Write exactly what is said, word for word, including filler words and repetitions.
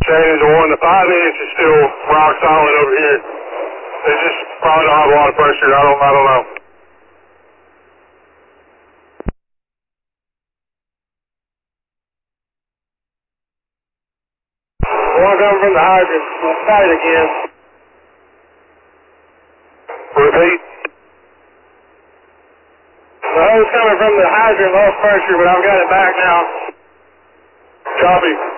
Change the one. The five inch is still rock solid over here. It's just probably don't have a lot of pressure. I don't, I don't know. One coming from the hydrant. Tight again. Repeat. The hose coming from the hydrant lost pressure, but I've got it back now. Copy.